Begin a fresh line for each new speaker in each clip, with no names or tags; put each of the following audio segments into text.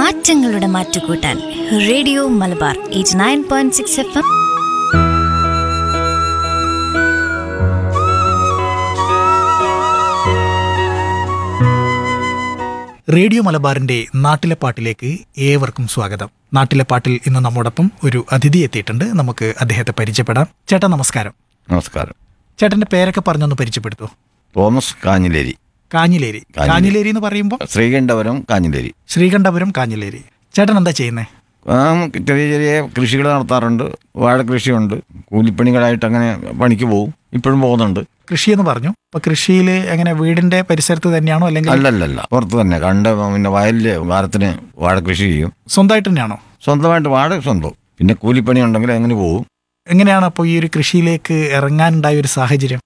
മാറ്റങ്ങളുടെ മാറ്റുകൂട്ടാൻ radio Malabar 89.6 FM.
Radio മലബാറിന്റെ നാട്ടിലെ പാട്ടിലേക്ക് ഏവർക്കും സ്വാഗതം. നാട്ടിലെ പാട്ടിൽ ഇന്ന് നമ്മോടൊപ്പം ഒരു അതിഥി എത്തിയിട്ടുണ്ട്. നമുക്ക് അദ്ദേഹത്തെ പരിചയപ്പെടാം. ചേട്ടാ നമസ്കാരം.
നമസ്കാരം.
ചേട്ടന്റെ പേരൊക്കെ പറഞ്ഞൊന്ന് പരിചയപ്പെടുത്തൂ.
തോമസ് കാഞ്ഞിലേരി.
കാഞ്ഞിലേരി. കാഞ്ഞിലേരി എന്ന് പറയുമ്പോൾ
ശ്രീകണ്ഠപുരം കാഞ്ഞിലേരി.
ശ്രീകണ്ഠപുരം കാഞ്ഞിലേരി. ചേട്ടൻ എന്താ ചെയ്യുന്നത്?
ചെറിയ ചെറിയ കൃഷികൾ നടത്താറുണ്ട്. വാഴ കൃഷിയുണ്ട്. കൂലിപ്പണികളായിട്ട് അങ്ങനെ പണിക്ക് പോകും. ഇപ്പോഴും പോകുന്നുണ്ട്.
കൃഷി എന്ന് പറഞ്ഞു. അപ്പൊ കൃഷിയിൽ എങ്ങനെ വീടിന്റെ പരിസരത്ത് തന്നെയാണോ അല്ലെങ്കിൽ?
അല്ലല്ല, പുറത്ത് തന്നെ പിന്നെ വയലില് വാരത്തിന് വാഴ കൃഷി ചെയ്യും.
സ്വന്തമായിട്ട് തന്നെയാണോ?
സ്വന്തമായിട്ട് വാഴ സ്വന്തം. പിന്നെ കൂലിപ്പണി ഉണ്ടെങ്കിൽ അങ്ങനെ പോകും.
എങ്ങനെയാണ് അപ്പോൾ ഈ ഒരു കൃഷിയിലേക്ക് ഇറങ്ങാനുണ്ടായ ഒരു സാഹചര്യം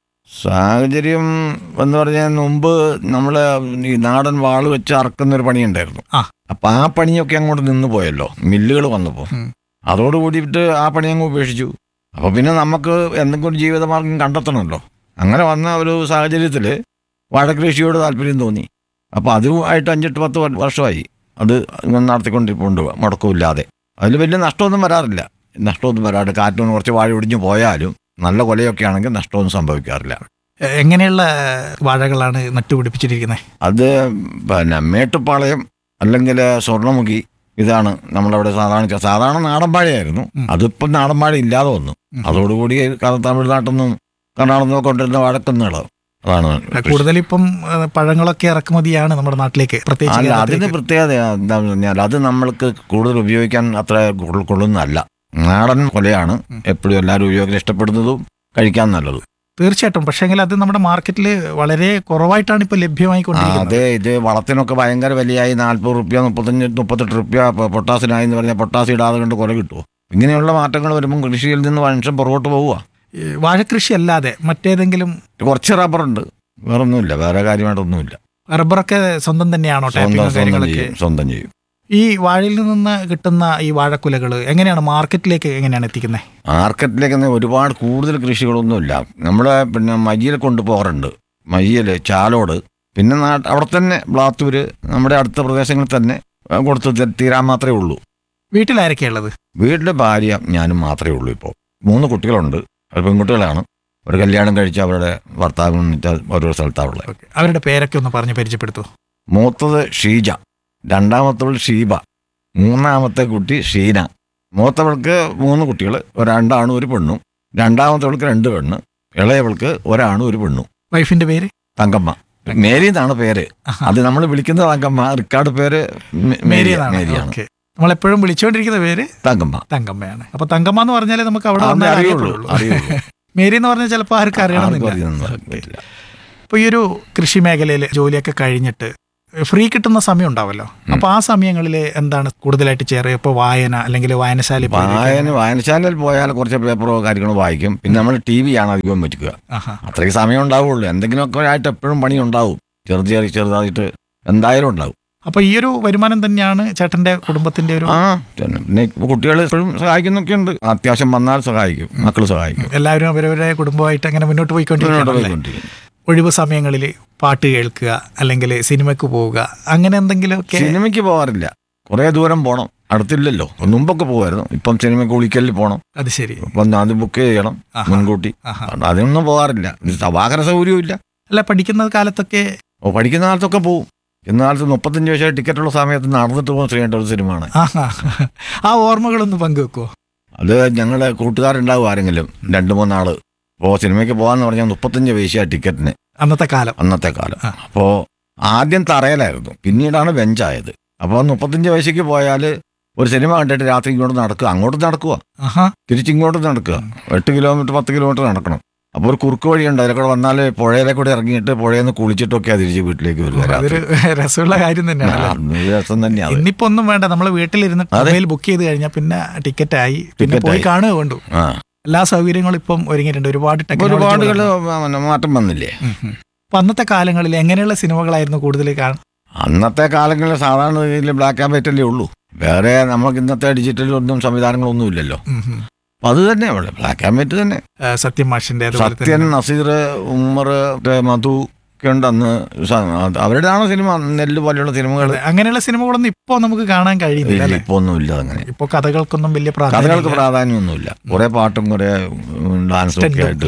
എന്ന് പറഞ്ഞാൽ മുമ്പ് നമ്മള് ഈ നാടൻ വാള് വെച്ച് അറക്കുന്നൊരു പണിയുണ്ടായിരുന്നു. അപ്പൊ ആ പണിയൊക്കെ അങ്ങോട്ട് നിന്ന് പോയല്ലോ, മില്ലുകൾ വന്നപ്പോ. അതോടുകൂടിയിട്ട് ആ പണി അങ്ങ് ഉപേക്ഷിച്ചു. അപ്പൊ പിന്നെ നമുക്ക് എന്തെങ്കിലും ഒരു ജീവിതമാർഗം കണ്ടെത്തണമല്ലോ. അങ്ങനെ വന്ന ഒരു സാഹചര്യത്തിൽ വാഴകൃഷിയോട് താല്പര്യം തോന്നി. അപ്പോൾ അതുമായിട്ട് 5-10 വർഷമായി അത് നടത്തിക്കൊണ്ടിരിപ്പുണ്ട്, മുടക്കമില്ലാതെ. അതിൽ വലിയ നഷ്ടമൊന്നും വരാറില്ല. കാറ്റൊന്നും കുറച്ച് വാഴ ഒടിഞ്ഞു പോയാലും നല്ല കൊലയൊക്കെ ആണെങ്കിൽ നഷ്ടമൊന്നും സംഭവിക്കാറില്ല.
എങ്ങനെയുള്ള വാഴകളാണ് നട്ടുപിടിപ്പിച്ചിരിക്കുന്നത്? അത്
പിന്നെ മേട്ടുപ്പാളയം അല്ലെങ്കിൽ സ്വർണ്ണമുഖി, ഇതാണ് നമ്മളവിടെ സാധാരണ നാടൻ വാഴയായിരുന്നു. അതിപ്പം നാടൻ വാഴ ഇല്ലാതെ വന്നു. അതോടുകൂടി തമിഴ്നാട്ടിൽ കർണാടകത്തിൽ കൊണ്ടിരുന്ന വാഴക്കന്നുകളാണ്. അതാണ്
കൂടുതൽ ഇപ്പം പഴങ്ങളൊക്കെ ഇറക്കുമതിയാണ് നമ്മുടെ നാട്ടിലേക്ക്.
പ്രത്യേകിച്ച് അതിന് പ്രത്യേകത എന്താണെന്ന് പറഞ്ഞാൽ അത് നമ്മൾക്ക് കൂടുതൽ ഉപയോഗിക്കാൻ അത്ര കൊള്ളുന്നതല്ല. നാടൻ കൊലയാണ് എപ്പോഴും എല്ലാവരും ഉപയോഗിക്കാൻ ഇഷ്ടപ്പെടുന്നതും കഴിക്കാൻ നല്ലത്.
തീർച്ചയായിട്ടും. പക്ഷേങ്കിൽ അത് നമ്മുടെ മാർക്കറ്റിൽ വളരെ കുറവായിട്ടാണ് ഇപ്പോൾ ലഭ്യമായിക്കൊണ്ടിരിക്കുന്നത്.
അതെ, ഇത് വളത്തിനൊക്കെ ഭയങ്കര വിലയായി. 40 രൂപ, 35-38 രൂപ പൊട്ടാസിനായെന്ന് പറഞ്ഞാൽ പൊട്ടാസി ഇടാതെ കൊണ്ട് കൊല കിട്ടുമോ? ഇങ്ങനെയുള്ള മാറ്റങ്ങൾ വരുമ്പം കൃഷിയിൽ നിന്ന് മനുഷ്യൻ പുറകോട്ട് പോവുക.
വാഴക്കൃഷി അല്ലാതെ മറ്റേതെങ്കിലും?
കുറച്ച് റബ്ബറുണ്ട്, വേറൊന്നുമില്ല, വേറെ കാര്യമായിട്ടൊന്നുമില്ല.
റബ്ബറൊക്കെ സ്വന്തം തന്നെയാണോ?
സ്വന്തം ചെയ്യും.
ഈ വാഴയിൽ നിന്ന് കിട്ടുന്ന ഈ വാഴക്കുലകൾ എങ്ങനെയാണ് മാർക്കറ്റിലേക്ക് എത്തിക്കുന്നത്?
മാർക്കറ്റിലേക്ക് ഒരുപാട് കൂടുതൽ കൃഷികളൊന്നുമില്ല. നമ്മളെ പിന്നെ മയ്യിൽ കൊണ്ടുപോകാറുണ്ട്. മയ്യിൽ, ചാലോട്, പിന്നെ അവിടെ തന്നെ ബ്ലാത്തൂര്, നമ്മുടെ അടുത്ത പ്രദേശങ്ങളിൽ തന്നെ കൊടുത്ത് തീരാൻ മാത്രമേ ഉള്ളൂ.
വീട്ടിലാരൊക്കെയുള്ളത്?
വീട്ടിലെ ഭാര്യ ഞാനും മാത്രമേ ഉള്ളൂ. ഇപ്പോൾ 3 കുട്ടികളുണ്ട്. അത് പെൺകുട്ടികളാണ്. ഒരു കല്യാണം കഴിച്ച് അവരുടെ ഭർത്താവ് ഓരോ സ്ഥലത്താണുള്ളത്.
അവരുടെ പേരൊക്കെ ഒന്ന് പറഞ്ഞ് പരിചയപ്പെടുത്തൂ.
മൂത്തത് ഷീജ, രണ്ടാമത്തവൾ ഷീബ, മൂന്നാമത്തെ കുട്ടി ഷീന. മൂത്തവൾക്ക് 3 കുട്ടികൾ, 2 ആണും 1 പെണ്ണും. രണ്ടാമത്തവൾക്ക് 2 പെണ്ണ്. ഇളയവൾക്ക് 1 ആണും 1 പെണ്ണും.
വൈഫിന്റെ പേര്
തങ്കമ്മ. മേരി എന്നാണ് പേര്. അത് നമ്മൾ വിളിക്കുന്നത് തങ്കമ്മ. റിക്കാർഡ് പേര് മേരിയാണ്.
നമ്മളെപ്പോഴും വിളിച്ചുകൊണ്ടിരിക്കുന്ന പേര് തങ്കമ്മയാണ്. അപ്പൊ തങ്കമ്മ എന്ന് പറഞ്ഞാലേ നമുക്ക് അവിടെ അറിയുള്ളൂ. മേരി എന്ന് പറഞ്ഞാൽ ചിലപ്പോൾ ആർക്കും അറിയണമെന്നില്ല. ഇപ്പൊ ഈ ഒരു കൃഷി മേഖലയിൽ ജോലിയൊക്കെ കഴിഞ്ഞിട്ട് ഫ്രീ കിട്ടുന്ന സമയം ഉണ്ടാവല്ലോ. അപ്പൊ ആ സമയങ്ങളിൽ എന്താണ് കൂടുതലായിട്ട് ചെയ്യാറ്? ഇപ്പൊ വായന അല്ലെങ്കിൽ
വായനശാലയിൽ പോയാൽ കുറച്ച് പേപ്പറോ കാര്യങ്ങളോ വായിക്കും. പിന്നെ നമ്മൾ TV ആണ് അധികം വെക്കുക. അത്രയ്ക്ക് സമയം ഉണ്ടാവുള്ളൂ. എന്തെങ്കിലുമൊക്കെ ആയിട്ട് എപ്പോഴും പണി ഉണ്ടാവും. ചെറുതായിട്ട് എന്തായാലും ഉണ്ടാവും.
അപ്പൊ ഈ ഒരു വരുമാനം തന്നെയാണ് ചേട്ടന്റെ കുടുംബത്തിന്റെ ഒരു?
പിന്നെ കുട്ടികൾ എപ്പോഴും സഹായിക്കുന്നൊക്കെ ഉണ്ട്. അത്യാവശ്യം വന്നാൽ സഹായിക്കും, മക്കൾ സഹായിക്കും.
എല്ലാവരും അവരവരുടെ കുടുംബമായിട്ട് അങ്ങനെ മുന്നോട്ട് പോയിക്കൊണ്ടിരിക്കും. ഒഴിവ് സമയങ്ങളിൽ പാട്ട് കേൾക്കുക അല്ലെങ്കിൽ സിനിമയ്ക്ക് പോവുക, അങ്ങനെ എന്തെങ്കിലുമൊക്കെ?
സിനിമയ്ക്ക് പോകാറില്ല. കുറേ ദൂരം പോകണം, അടുത്തില്ലല്ലോ. മുമ്പൊക്കെ പോകുമായിരുന്നു. ഇപ്പം സിനിമയ്ക്ക് ഉളിക്കലിൽ പോകണം.
അത് ശരി.
അപ്പം അത് ബുക്ക് ചെയ്യണം മുൻകൂട്ടി. അതൊന്നും പോകാറില്ല. വാഹന സൗകര്യവും ഇല്ല.
അല്ല, പഠിക്കുന്ന കാലത്തൊക്കെ?
പഠിക്കുന്ന കാലത്തൊക്കെ പോവും. ഇന്നാലത്ത് 35 വയസ്സായി ടിക്കറ്റുള്ള സമയത്ത് നടന്നിട്ട് പോകാൻ ചെയ്യേണ്ട ഒരു സിനിമയാണ്.
ആ ഓർമ്മകളൊന്ന് പങ്കുവെക്കുമോ?
അത് ഞങ്ങളുടെ കൂട്ടുകാരുണ്ടാവും ആരെങ്കിലും 2-3 ആള്. അപ്പോൾ സിനിമയ്ക്ക് പോകാന്ന് പറഞ്ഞാൽ 35 പൈസ ടിക്കറ്റിന് അന്നത്തെ കാലം. അപ്പോൾ ആദ്യം തറയിലായിരുന്നു, പിന്നീടാണ് ബെഞ്ചായത്. അപ്പോൾ 35 പൈസയ്ക്ക് പോയാൽ ഒരു സിനിമ കണ്ടിട്ട് രാത്രി ഇങ്ങോട്ട് നടക്കുക, അങ്ങോട്ട് നടക്കുക, തിരിച്ചിങ്ങോട്ട് നടക്കുക. 8 കിലോമീറ്റർ 10 കിലോമീറ്റർ നടക്കണം. അപ്പോൾ ഒരു കുറുക്ക് വഴിയുണ്ട്. അതിലൂടെ വന്നാൽ പുഴയിലെ കൂടെ ഇറങ്ങിയിട്ട് പുഴയിൽ നിന്ന് കുളിച്ചിട്ടൊക്കെ തിരിച്ച് വീട്ടിലേക്ക് വരിക.
അതൊരു രസമുള്ള കാര്യം തന്നെയാണ്.
രസം തന്നെയാണ്.
ഇന്നിപ്പോ ഒന്നും വേണ്ട, നമ്മൾ വീട്ടിലിരുന്ന് ബുക്ക് ചെയ്ത് കഴിഞ്ഞാൽ പിന്നെ ടിക്കറ്റായി, പിന്നെ പോയി കാണുക കൊണ്ടു. എല്ലാ സൗകര്യങ്ങളും ഇപ്പം ഒരുങ്ങിയിട്ടുണ്ട്. ഒരുപാട്
മാറ്റം വന്നില്ലേ?
അപ്പൊ അന്നത്തെ കാലങ്ങളിൽ എങ്ങനെയുള്ള സിനിമകളായിരുന്നു കൂടുതൽ കാണും?
അന്നത്തെ കാലങ്ങളിൽ സാധാരണ രീതിയിൽ ബ്ലാക്ക് ആൻഡ് വൈറ്റ് അല്ലേ ഉള്ളൂ. വേറെ നമുക്ക് ഇന്നത്തെ ഡിജിറ്റലൊന്നും സംവിധാനങ്ങളൊന്നും ഇല്ലല്ലോ. അപ്പൊ അത് തന്നെ ബ്ലാക്ക് ആൻഡ് വൈറ്റ് തന്നെ.
സത്യൻ മാഷിന്റെ,
സത്യൻ, നസീർ, ഉമ്മർ, മധു, ഒക്കെ ഉണ്ട് അന്ന്. അവരുടെയാണ് സിനിമ, നെല്ല് പോലെയുള്ള സിനിമകൾ.
അങ്ങനെയുള്ള സിനിമകളൊന്നും ഇപ്പോ നമുക്ക് കാണാൻ കഴിയുന്നില്ല.
ഇപ്പൊ ഒന്നുമില്ല. അങ്ങനെ
ഇപ്പൊ കഥകൾക്കൊന്നും വലിയ
കഥകൾക്ക് പ്രാധാന്യമൊന്നുമില്ല. കുറെ പാട്ടും കുറെ ഡാൻസും ഒക്കെ ആയിട്ട്.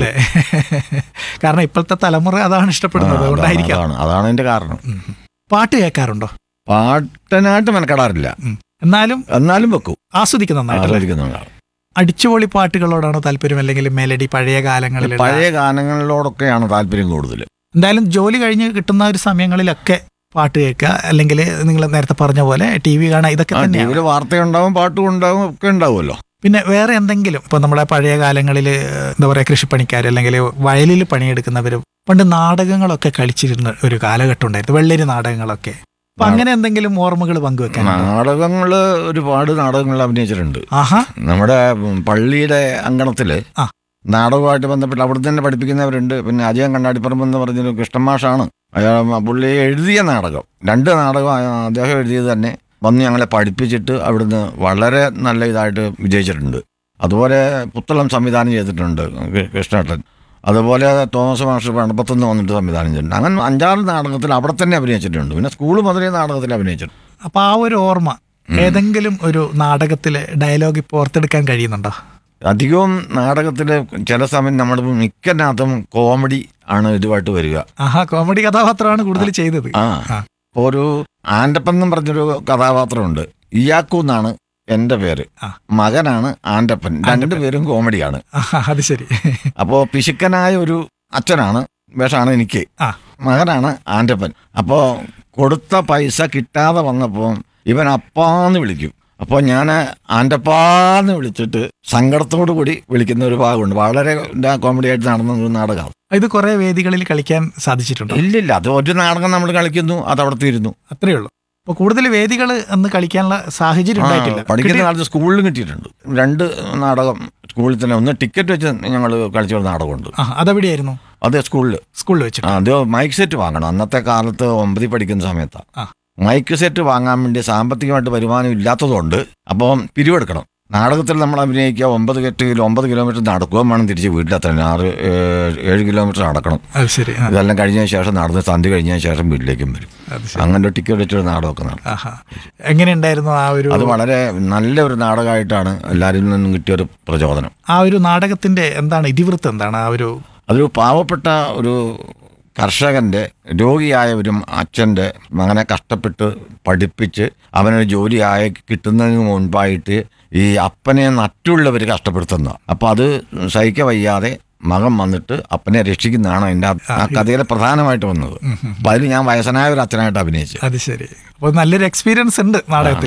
കാരണം ഇപ്പോഴത്തെ തലമുറ അതാണ് ഇഷ്ടപ്പെടുന്നത്.
അതാണ് അതിന്റെ കാരണം.
പാട്ട് കേൾക്കാറുണ്ടോ?
പാട്ടിനായിട്ട് മെനക്കെടാറില്ല, എന്നാലും വെക്കും.
ആസ്വദിക്കുന്ന അടിച്ചുപൊളി പാട്ടുകളോടാണോ താല്പര്യം, അല്ലെങ്കിൽ മെലഡി പഴയ കാലങ്ങളിൽ?
പഴയ ഗാനങ്ങളിലോടൊക്കെയാണ് താല്പര്യം കൂടുതൽ.
എന്തായാലും ജോലി കഴിഞ്ഞ് കിട്ടുന്ന ഒരു സമയങ്ങളിലൊക്കെ പാട്ട് കേൾക്കുക, അല്ലെങ്കിൽ നിങ്ങൾ നേരത്തെ പറഞ്ഞ പോലെ TV കാണുക, ഇതൊക്കെ തന്നെ.
വാർത്തയുണ്ടാവും, പാട്ടും ഉണ്ടാവും, ഒക്കെ ഉണ്ടാവുമല്ലോ.
പിന്നെ വേറെ എന്തെങ്കിലും ഇപ്പൊ നമ്മുടെ പഴയ കാലങ്ങളിൽ എന്താ പറയാ, കൃഷിപ്പണിക്കാർ അല്ലെങ്കിൽ വയലിൽ പണിയെടുക്കുന്നവർ പണ്ട് നാടകങ്ങളൊക്കെ കളിച്ചിരുന്ന ഒരു കാലഘട്ടം ഉണ്ടായിരുന്നു, വെള്ളരി നാടകങ്ങളൊക്കെ. അപ്പൊ അങ്ങനെ എന്തെങ്കിലും ഓർമ്മകൾ പങ്കുവെക്കാൻ?
നാടകങ്ങള് ഒരുപാട് നാടകങ്ങൾ അഭിനയിച്ചിട്ടുണ്ട്. നമ്മുടെ പള്ളിയുടെ അങ്കണത്തില് നാടകമായിട്ട് ബന്ധപ്പെട്ട് അവിടെ തന്നെ പഠിപ്പിക്കുന്നവരുണ്ട്. പിന്നെ അജയൻ കണ്ണാടിപ്പറമ്പ് എന്ന് പറഞ്ഞൊരു കൃഷ്ണമാഷാണ്, പുള്ളി എഴുതിയ നാടകം, 2 നാടകം അദ്ദേഹം എഴുതിയത് തന്നെ വന്ന് ഞങ്ങളെ പഠിപ്പിച്ചിട്ട് അവിടുന്ന് വളരെ നല്ല ഇതായിട്ട് വിജയിച്ചിട്ടുണ്ട്. അതുപോലെ പുത്തളം സംവിധാനം ചെയ്തിട്ടുണ്ട് കൃഷ്ണേട്ടൻ. അതുപോലെ തോമസ് മാസ്റ്റർ പണപ്പത്തുനിന്ന് വന്നിട്ട് സംവിധാനം ചെയ്തിട്ടുണ്ട്. അങ്ങനെ 5-6 നാടകത്തിൽ അവിടെ തന്നെ അഭിനയിച്ചിട്ടുണ്ട്. പിന്നെ സ്കൂൾ മുതലേ നാടകത്തിൽ അഭിനയിച്ചിട്ടുണ്ട്.
അപ്പൊ ആ ഒരു ഓർമ്മ ഏതെങ്കിലും ഒരു നാടകത്തിലെ ഡയലോഗ് ഇപ്പോൾ ഓർത്തെടുക്കാൻ കഴിയുന്നുണ്ടോ?
അധികവും നാടകത്തില് ചില സമയം നമ്മുടെ മിക്കതിനകത്തും കോമഡി ആണ് ഇതുമായിട്ട് വരിക.
കോമഡി കഥാപാത്രമാണ് കൂടുതൽ ചെയ്തത്.
ഇപ്പോൾ ഒരു ആൻ്റപ്പൻ എന്നും പറഞ്ഞൊരു കഥാപാത്രമുണ്ട്. ഇയാക്കു എന്നാണ് എന്റെ പേര്, മകനാണ് ആൻ്റപ്പൻ. 2 പേരും കോമഡിയാണ്.
അത് ശരി.
അപ്പോ പിശുക്കനായ ഒരു അച്ഛനാണ് വേഷമാണ് എനിക്ക്, മകനാണ് ആൻ്റപ്പൻ. അപ്പോ കൊടുത്ത പൈസ കിട്ടാതെ വന്നപ്പോ ഇവൻ അപ്പാന്ന് വിളിക്കും. അപ്പോൾ ഞാൻ ആൻ്റപ്പാന്ന് വിളിച്ചിട്ട് സങ്കടത്തോടു കൂടി വിളിക്കുന്ന ഒരു ഭാഗമുണ്ട്. വളരെ കോമഡി ആയിട്ട് നടന്ന ഒരു നാടകമാണ്.
ഇത് കുറെ വേദികളിൽ കളിക്കാൻ സാധിച്ചിട്ടുണ്ട്?
ഇല്ലില്ല, അത് ഒരു നാടകം നമ്മൾ കളിക്കുന്നു, അത് അവിടെ തീരുന്നു,
അത്രയേ ഉള്ളൂ. അപ്പോൾ കൂടുതൽ വേദികൾ അന്ന് കളിക്കാനുള്ള സാഹചര്യം ഉണ്ടായിട്ടില്ല.
പഠിക്കുന്ന കാലത്ത് സ്കൂളിലും കിട്ടിയിട്ടുണ്ട് 2 നാടകം സ്കൂളിൽ തന്നെ. ഒന്ന് ടിക്കറ്റ് വെച്ച് ഞങ്ങൾ കളിച്ച ഒരു നാടകമുണ്ട്.
അതെവിടെയായിരുന്നു?
അത് സ്കൂളിൽ വെച്ചിട്ട്. അത് മൈക്ക് സെറ്റ് വാങ്ങണം. അന്നത്തെ കാലത്ത് 9ൽ പഠിക്കുന്ന സമയത്താണ്. മൈക്ക് സെറ്റ് വാങ്ങാൻ വേണ്ടി സാമ്പത്തികമായിട്ട് വരുമാനം ഇല്ലാത്തതുകൊണ്ട് അപ്പം പിരിവെടുക്കണം. നാടകത്തിൽ നമ്മൾ അഭിനയിക്കുക 9 കിലോമീറ്റർ നടക്കുകയും വേണം തിരിച്ച് വീട്ടിലെത്താൻ. 6-7 കിലോമീറ്റർ നടക്കണം. ഇതെല്ലാം കഴിഞ്ഞതിന് ശേഷം നടന്ന് സന്ധ്യ കഴിഞ്ഞതിന് ശേഷം വീട്ടിലേക്കും വരും. അങ്ങനെ ടിക്കറ്റ് വെച്ചൊരു നാടകമൊക്കെ നടക്കും.
എങ്ങനെയുണ്ടായിരുന്നു ആ ഒരു?
അത് വളരെ നല്ലൊരു നാടകമായിട്ടാണ് എല്ലാവരിൽ നിന്നും കിട്ടിയൊരു പ്രചോദനം.
ആ ഒരു നാടകത്തിന്റെ എന്താണ് ഇതിവൃത്തം, എന്താണ് ആ ഒരു?
അതൊരു പാവപ്പെട്ട ഒരു കർഷകന്റെ രോഗിയായ ഒരു അച്ഛൻ്റെ മകനെ കഷ്ടപ്പെട്ട് പഠിപ്പിച്ച് അവനൊരു ജോലിയായി കിട്ടുന്നതിന് മുൻപായിട്ട് ഈ അപ്പനെ മറ്റുള്ളവർ കഷ്ടപ്പെടുത്തുന്ന. അപ്പോൾ അത് സഹിക്ക വയ്യാതെ മകൻ വന്നിട്ട് അപ്പനെ രക്ഷിക്കുന്നതാണ് എൻ്റെ ആ കഥയിലെ പ്രധാനമായിട്ട് വന്നത്. അപ്പം അതിൽ ഞാൻ വയസ്സനായ ഒരു അച്ഛനായിട്ട് അഭിനയിച്ചു.
അത് ശരി. അപ്പോൾ നല്ലൊരു എക്സ്പീരിയൻസ് ഉണ്ട് നാടകത്തിൽ.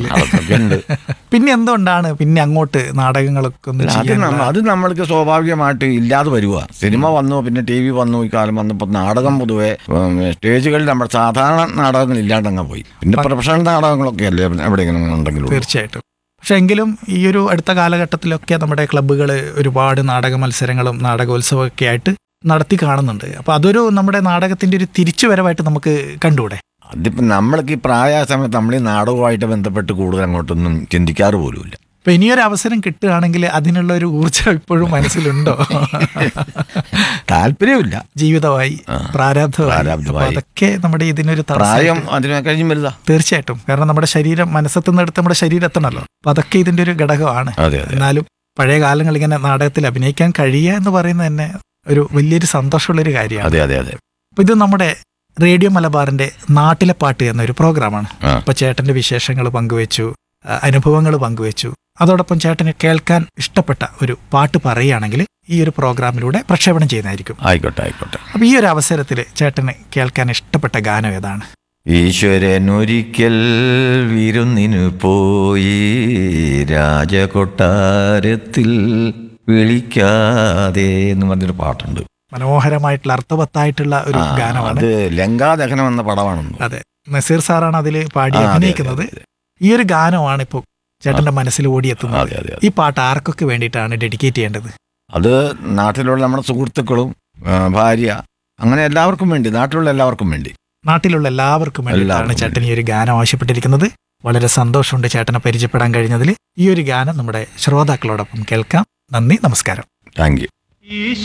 പിന്നെ എന്തുകൊണ്ടാണ് പിന്നെ അങ്ങോട്ട് നാടകങ്ങളൊക്കെ?
അത് നമ്മൾക്ക് സ്വാഭാവികമായിട്ട് ഇല്ലാതെ വരിക. സിനിമ വന്നു, പിന്നെ TV വന്നു, ഈ കാലം വന്നപ്പോൾ നാടകം പൊതുവെ സ്റ്റേജുകളിൽ നമ്മുടെ സാധാരണ നാടകങ്ങൾ ഇല്ലാണ്ടങ്ങ് പോയി. പിന്നെ പ്രൊഫഷണൽ നാടകങ്ങളൊക്കെ അല്ലേ എവിടെയെങ്കിലും ഉണ്ടെങ്കിലും.
തീർച്ചയായിട്ടും. പക്ഷെ എങ്കിലും ഈ ഒരു അടുത്ത കാലഘട്ടത്തിലൊക്കെ നമ്മുടെ ക്ലബ്ബുകൾ ഒരുപാട് നാടക മത്സരങ്ങളും നാടകോത്സവമൊക്കെ ആയിട്ട് നടത്തി കാണുന്നുണ്ട്. അപ്പോൾ അതൊരു നമ്മുടെ നാടകത്തിന്റെ ഒരു തിരിച്ചുവരവായിട്ട് നമുക്ക് കണ്ടുകൂടെ?
അതിപ്പോൾ നമ്മൾക്ക് ഈ പ്രായ സമയത്ത് നമ്മൾ ഈ നാടകവുമായിട്ട് ബന്ധപ്പെട്ട് കൂടുതൽ അങ്ങോട്ടൊന്നും ചിന്തിക്കാറ് പോലുമില്ല.
അപ്പൊ ഇനിയൊരു അവസരം കിട്ടുകയാണെങ്കിൽ അതിനുള്ള ഒരു ഊർജ്ജം ഇപ്പോഴും മനസ്സിലുണ്ടോ?
താല്പര്യമില്ല.
ജീവിതമായി പ്രാരാബ്ധമായി അതൊക്കെ നമ്മുടെ ഇതിനൊരു
പ്രായം അതിനെ കഴിഞ്ഞും വരുതാ.
തീർച്ചയായിട്ടും. കാരണം നമ്മുടെ ശരീരം മനസ്സെത്തുന്നിടത്ത് നമ്മുടെ ശരീരം എത്തണമല്ലോ. അപ്പൊ അതൊക്കെ ഇതിന്റെ ഒരു ഘടകമാണ്. എന്നാലും പഴയ കാലങ്ങളിൽ ഇങ്ങനെ നാടകത്തിൽ അഭിനയിക്കാൻ കഴിയുക എന്ന് പറയുന്നത് തന്നെ ഒരു വലിയൊരു സന്തോഷമുള്ളൊരു കാര്യമാണ്. അപ്പൊ ഇത് നമ്മുടെ റേഡിയോ മലബാറിന്റെ നാട്ടിലെ പാട്ട് എന്നൊരു പ്രോഗ്രാമാണ്. അപ്പൊ ചേട്ടന്റെ വിശേഷങ്ങൾ പങ്കുവെച്ചു, അനുഭവങ്ങൾ പങ്കുവെച്ചു. അതോടൊപ്പം ചേട്ടന് കേൾക്കാൻ ഇഷ്ടപ്പെട്ട ഒരു പാട്ട് പറയുകയാണെങ്കിൽ ഈ ഒരു പ്രോഗ്രാമിലൂടെ പ്രക്ഷേപണം ചെയ്യുന്നതായിരിക്കും.
ആയിക്കോട്ടെ.
അപ്പൊ ഈ ഒരു അവസരത്തിൽ ചേട്ടന് കേൾക്കാൻ ഇഷ്ടപ്പെട്ട ഗാനം ഏതാണ്?
ഈശ്വരനൊരിക്കൽ വിരുന്നിനു പോയി രാജകൊട്ടാരത്തിൽ വിളിക്കാതെ എന്ന് പറഞ്ഞൊരു പാട്ടുണ്ട്.
മനോഹരമായിട്ടുള്ള അർത്ഥവത്തായിട്ടുള്ള ഒരു ഗാനമാണ്.
അത് ലങ്കാദഹനം എന്ന പടമാണ്.
അതെ, നസീർ സാറാണ് അതിൽ പാടി അഭിനയിക്കുന്നത്. ഈ ഒരു ഗാനമാണ് ഇപ്പോൾ ചേട്ടന്റെ മനസ്സിൽ ഓടിയെത്തുന്നത്. ഈ പാട്ട് ആർക്കൊക്കെ വേണ്ടിയിട്ടാണ് ഡെഡിക്കേറ്റ് ചെയ്യേണ്ടത്?
അത് നാട്ടിലുള്ള നമ്മുടെ സുഹൃത്തുക്കളും ഭാര്യ അങ്ങനെ എല്ലാവർക്കും വേണ്ടി, നാട്ടിലുള്ള എല്ലാവർക്കും വേണ്ടിയിട്ടാണ് ചേട്ടൻ ഈ ഒരു ഗാനം ആവശ്യപ്പെട്ടിരിക്കുന്നത്. വളരെ സന്തോഷമുണ്ട് ചേട്ടനെ പരിചയപ്പെടാൻ കഴിഞ്ഞതിൽ. ഈ ഒരു ഗാനം നമ്മുടെ ശ്രോതാക്കളോടൊപ്പം കേൾക്കാം. നന്ദി, നമസ്കാരം. Thank you.